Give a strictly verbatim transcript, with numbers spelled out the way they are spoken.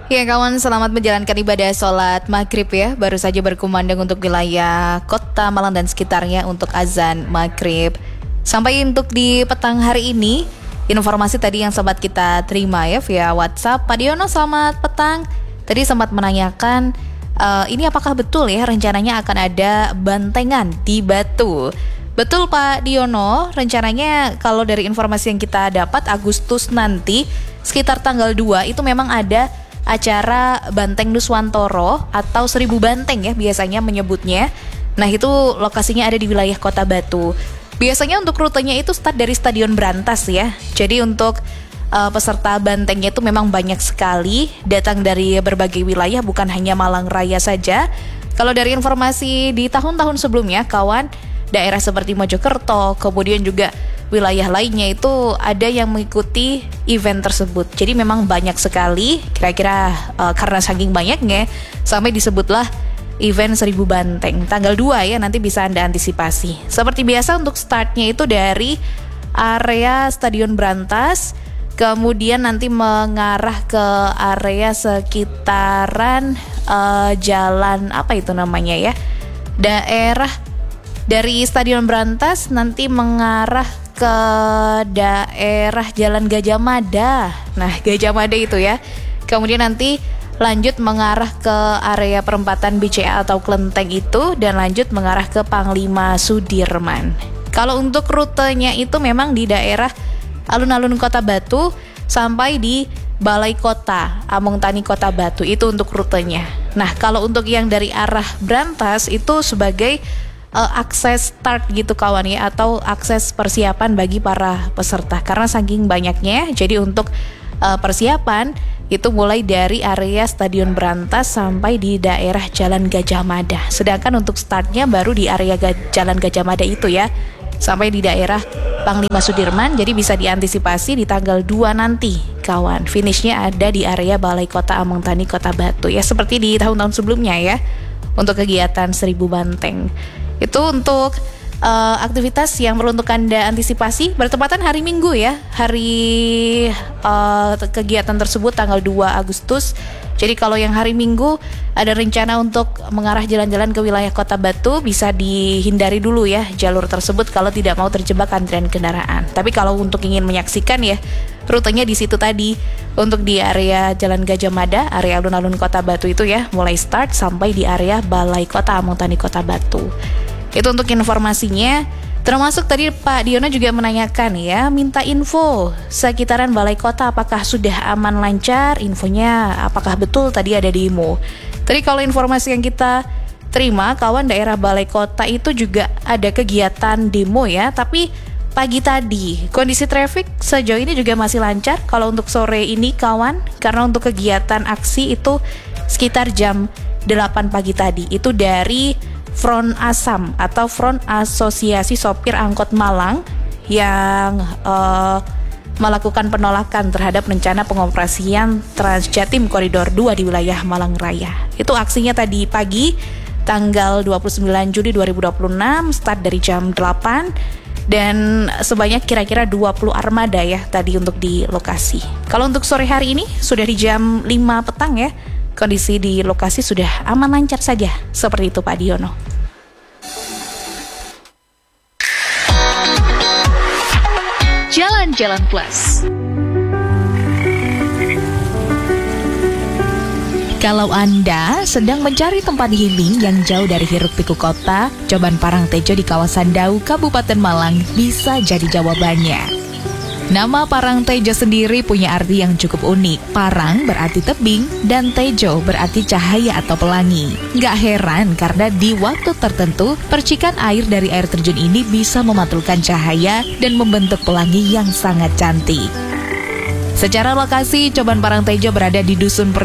Ya kawan, selamat menjalankan ibadah sholat maghrib ya. Baru saja berkumandang untuk wilayah Kota Malang dan sekitarnya untuk azan maghrib. Sampai untuk di petang hari ini, informasi tadi yang sempat kita terima ya via WhatsApp. Pak Diono, selamat petang. Tadi sempat menanyakan, uh, ini apakah betul ya rencananya akan ada bantengan di Batu? Betul Pak Diono, rencananya kalau dari informasi yang kita dapat Agustus nanti sekitar tanggal dua itu memang ada acara Banteng Nuswantoro atau Seribu Banteng ya biasanya menyebutnya. Nah itu lokasinya ada di wilayah Kota Batu. Biasanya untuk rutenya itu start dari Stadion Brantas ya. Jadi untuk uh, peserta bantengnya itu memang banyak sekali, datang dari berbagai wilayah, bukan hanya Malang Raya saja. Kalau dari informasi di tahun-tahun sebelumnya kawan, daerah seperti Mojokerto, kemudian juga wilayah lainnya itu ada yang mengikuti event tersebut. Jadi memang banyak sekali, kira-kira uh, karena saking banyaknya sampai disebutlah event Seribu Banteng. Tanggal dua ya, nanti bisa Anda antisipasi. Seperti biasa untuk startnya itu dari area Stadion Brantas, kemudian nanti mengarah ke area sekitaran uh, jalan apa itu namanya ya, daerah dari Stadion Brantas nanti mengarah ke daerah Jalan Gajah Mada. Nah, Gajah Mada itu ya. Kemudian nanti lanjut mengarah ke area perempatan B C A atau Klenteng itu dan lanjut mengarah ke Panglima Sudirman. Kalau untuk rutenya itu memang di daerah alun-alun Kota Batu sampai di Balai Kota, Amung Tani Kota Batu, itu untuk rutenya. Nah, kalau untuk yang dari arah Brantas itu sebagai Uh, akses start gitu kawan ya, atau akses persiapan bagi para peserta karena saking banyaknya. Jadi untuk uh, persiapan itu mulai dari area Stadion Brantas sampai di daerah Jalan Gajah Mada. Sedangkan untuk startnya baru di area Ga- Jalan Gajah Mada itu ya, sampai di daerah Panglima Sudirman. Jadi bisa diantisipasi di tanggal dua nanti kawan. Finishnya ada di area Balai Kota Amung Tani Kota Batu ya, seperti di tahun-tahun sebelumnya ya untuk kegiatan Seribu Banteng. Itu untuk uh, aktivitas yang perlu untuk Anda antisipasi. Bertepatan hari Minggu ya, hari uh, kegiatan tersebut tanggal dua Agustus. Jadi kalau yang hari Minggu ada rencana untuk mengarah jalan-jalan ke wilayah Kota Batu, bisa dihindari dulu ya jalur tersebut kalau tidak mau terjebak antrian kendaraan. Tapi kalau untuk ingin menyaksikan ya, rutenya di situ tadi. Untuk di area Jalan Gajah Mada, area alun-alun Kota Batu itu ya, mulai start sampai di area Balai Kota Amung Tani Kota Batu. Itu untuk informasinya. Termasuk tadi Pak Diono juga menanyakan ya, minta info sekitaran Balai Kota apakah sudah aman lancar, infonya apakah betul tadi ada demo. Tadi kalau informasi yang kita terima kawan, daerah Balai Kota itu juga ada kegiatan demo ya, tapi pagi tadi kondisi traffic sejauh ini juga masih lancar. Kalau untuk sore ini kawan, karena untuk kegiatan aksi itu sekitar jam delapan pagi tadi, itu dari Front Asam atau Front Asosiasi Sopir Angkot Malang yang uh, melakukan penolakan terhadap rencana pengoperasian Transjatim Koridor dua di wilayah Malang Raya. Itu aksinya tadi pagi tanggal dua puluh sembilan Juli dua ribu dua puluh enam, start dari jam delapan dan sebanyak kira-kira dua puluh armada ya tadi untuk di lokasi. Kalau untuk sore hari ini sudah di jam lima petang ya, kondisi di lokasi sudah aman lancar saja. Seperti itu Pak Diono. Jalan-Jalan Plus. Kalau Anda sedang mencari tempat healing yang jauh dari hiruk-pikuk kota, Coban Parangtejo di kawasan Dau, Kabupaten Malang bisa jadi jawabannya. Nama Parangtejo sendiri punya arti yang cukup unik. Parang berarti tebing dan tejo berarti cahaya atau pelangi. Gak heran karena di waktu tertentu percikan air dari air terjun ini bisa memantulkan cahaya dan membentuk pelangi yang sangat cantik. Secara lokasi, Coban Parangtejo berada di Dusun